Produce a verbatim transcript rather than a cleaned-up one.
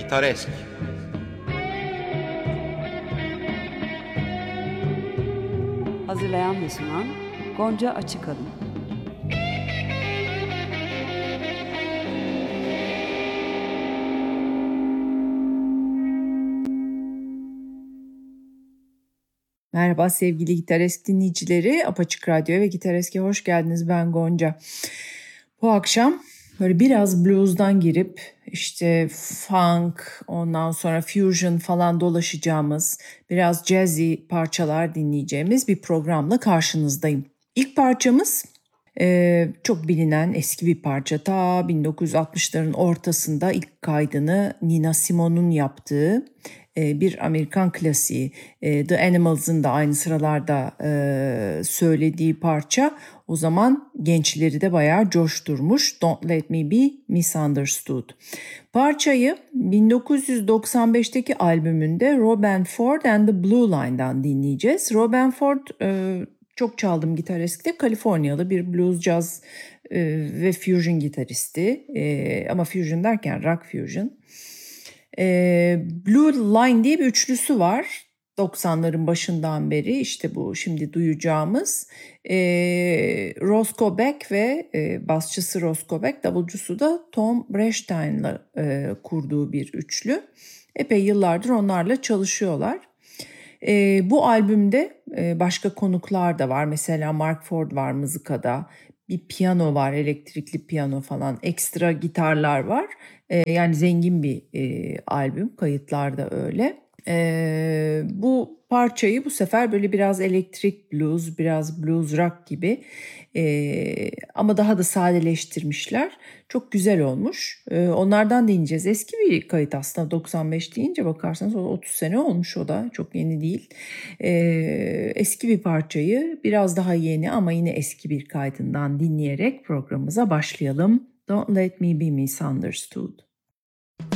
Gitaresk. Hazırlayan ve sunan Gonca Açıkalın. Merhaba sevgili Gitaresk dinleyicileri, Apaçık Radyo ve Gitaresk'e hoş geldiniz. Ben Gonca. Bu akşam böyle biraz blues'dan girip işte funk, ondan sonra fusion falan dolaşacağımız, biraz jazzy parçalar dinleyeceğimiz bir programla karşınızdayım. İlk parçamız Ee, çok bilinen eski bir parça. Ta bin dokuz yüz altmışların ortasında ilk kaydını Nina Simone'un yaptığı e, bir Amerikan klasiği. E, The Animals'ın da aynı sıralarda e, söylediği parça. O zaman gençleri de bayağı coşturmuş. Don't Let Me Be Misunderstood. Parçayı bin dokuz yüz doksan beşteki albümünde Robben Ford and the Blue Line'dan dinleyeceğiz. Robben Ford e, çok çaldım Gitaresk'te. Kaliforniyalı bir blues, jazz e, ve fusion gitaristi. E, ama fusion derken rock fusion. E, Blue Line diye bir üçlüsü var. doksanların başından beri işte bu şimdi duyacağımız. E, Roscoe Beck ve e, basçısı Roscoe Beck, davulcusu da Tom Brechstein'la e, kurduğu bir üçlü. Epey yıllardır onlarla çalışıyorlar. E, bu albümde e, başka konuklar da var. Mesela Mark Ford var mızıkada. Bir piyano var, elektrikli piyano falan. Ekstra gitarlar var. E, yani zengin bir e, albüm. Kayıtlar da öyle. E, bu parçayı bu sefer böyle biraz elektrik blues, biraz blues rock gibi e, ama daha da sadeleştirmişler. Çok güzel olmuş. E, onlardan dinleyeceğiz. Eski bir kayıt aslında, doksan beş deyince bakarsanız otuz sene olmuş, o da çok yeni değil. E, eski bir parçayı biraz daha yeni ama yine eski bir kaydından dinleyerek programımıza başlayalım. Don't Let Me Be Misunderstood.